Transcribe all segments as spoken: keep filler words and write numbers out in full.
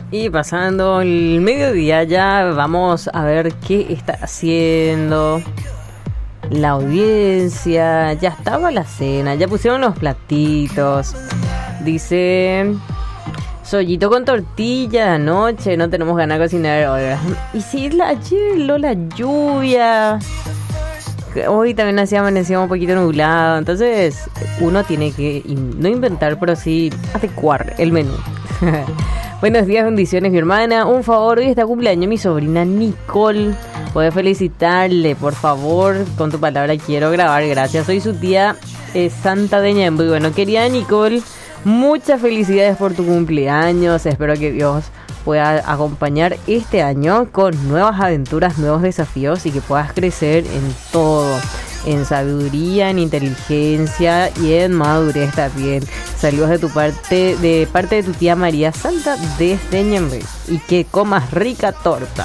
Y pasando el mediodía ya vamos a ver qué está haciendo la audiencia. Ya estaba la cena, ya pusieron los platitos. Dice... Sollito con tortilla anoche, no tenemos ganas de cocinar ahora. Y si la hielo, la lluvia. Hoy también así amanecía un poquito nublado. Entonces uno tiene que in- no inventar, pero sí adecuar el menú. Buenos días, bendiciones mi hermana. Un favor, hoy está cumpleaños mi sobrina Nicole. Puedes felicitarle, por favor. Con tu palabra quiero grabar, gracias. Soy su tía eh, Santa de Ñembo. Y bueno, querida Nicole, muchas felicidades por tu cumpleaños. Espero que Dios pueda acompañar este año con nuevas aventuras, nuevos desafíos y que puedas crecer en todo, en sabiduría, en inteligencia y en madurez también. Saludos de tu parte, de parte de tu tía María Santa desde Ñembe, y que comas rica torta.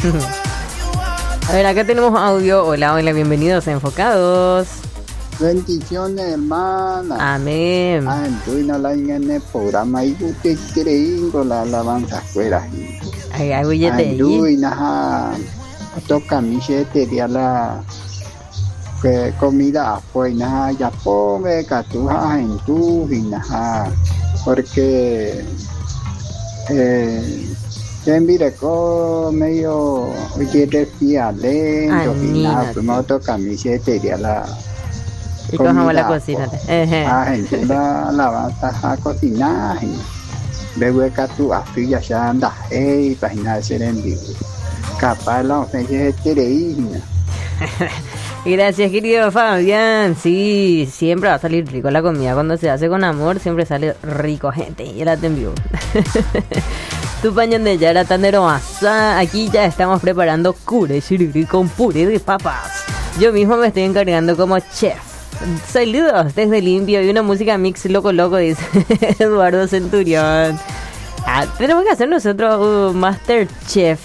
A ver, acá tenemos audio. Hola, hola, bienvenidos a Enfocados. Bendiciones, hermana. Amén. Ah, entonces no la en el programa y usted quiere ir con la alabanza afuera. Ay, ay, oye, te Entonces, nada, toca mi sería la que comida afuera, nada, ya pone catujas en tu y nada, porque eh, ya mire con medio oye de fialento y nada, primero toca mi sería la y cojamos la cocina. Ah, gente, la alabanza a cocinar. Luego que tú afillas ya andas, hey, página de ser en vivo. Capaz la ofensa quiere ir. Gracias, querido Fabián. Sí, siempre va a salir rico la comida. Cuando se hace con amor, siempre sale rico, gente. Y la te envío. Tu pañón de Yara Tandero Asa. Aquí ya estamos preparando cure shiriri con puré de papas. Yo mismo me estoy encargando como chef. Saludos desde Limpio y una música mix loco loco, dice Eduardo Centurión. Ah, tenemos que hacer nosotros un uh, Masterchef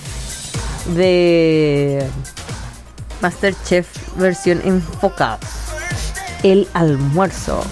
de Masterchef versión enfocada. El almuerzo.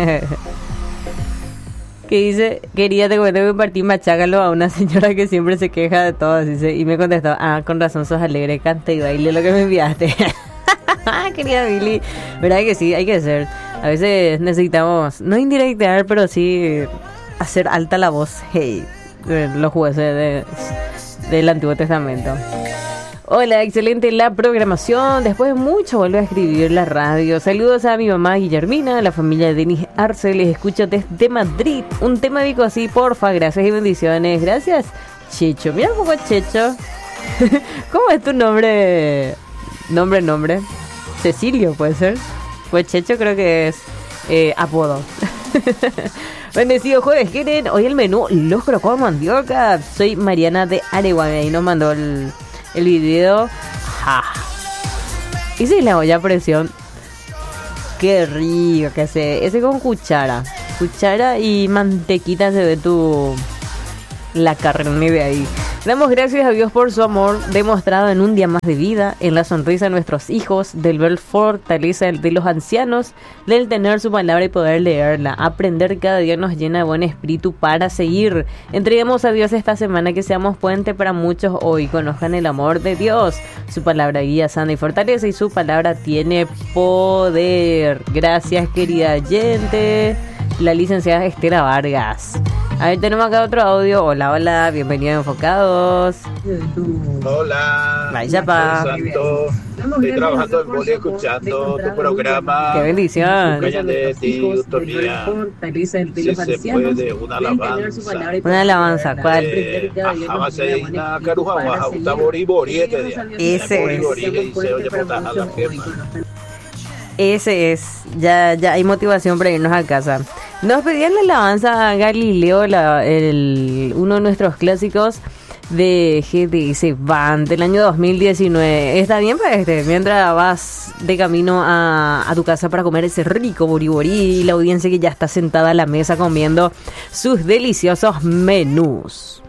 Que dice, quería te comento que compartí machágalo a una señora que siempre se queja de todo, dice, y me contestó, ah, con razón sos alegre, canta y baile lo que me enviaste. Querida Billy, verdad que sí, hay que hacer. A veces necesitamos, no indirectear, pero sí hacer alta la voz. Hey, los jueces de, del Antiguo Testamento. Hola, excelente la programación. Después de mucho vuelve a escribir la radio. Saludos a mi mamá Guillermina, a la familia de Denis Arce. Les escucho desde Madrid. Un tema dico así, porfa. Gracias y bendiciones. Gracias, Checho. Mira un poco Checho. ¿Cómo es tu nombre? Nombre, nombre. Cecilio, puede ser. Pues Checho creo que es eh, apodo. Bendecido jueves, ¿quieren? Hoy el menú los crocó mandioca. Soy Mariana de Areguay. Ahí nos mandó el, el video. Ja. Hice la olla a presión. Qué rico que se. Ese con cuchara. Cuchara y mantequita se ve tu. La carne de ahí. Damos gracias a Dios por su amor demostrado en un día más de vida, en la sonrisa de nuestros hijos, del ver fortaleza de los ancianos, del tener su palabra y poder leerla. Aprender cada día nos llena de buen espíritu para seguir. Entreguemos a Dios esta semana, que seamos puente para muchos hoy. Conozcan el amor de Dios. Su palabra guía, sana y fortalece, y su palabra tiene poder. Gracias, querida gente. La licenciada Estela Vargas. A ver, tenemos acá otro audio. Hola, hola, bienvenido a Enfocados. Hola, Vaya pa. Santo. Estoy trabajando en Boli escuchando tu programa. Qué bendición. De ti, utopía. Si se puede, una alabanza. Una alabanza, ¿cuál? Eh, ajá, se digna caruja baja, uta bori bori, este día. Ese es. Bori, que dice, oye, puta, la quema. Ese es, ya, ya hay motivación para irnos a casa. Nos pedían la alabanza a Galileo, la, el, uno de nuestros clásicos de G D S Band del año dos mil diecinueve. ¿Está bien para este? Mientras vas de camino a, a tu casa para comer ese rico boriborí y la audiencia que ya está sentada a la mesa comiendo sus deliciosos menús.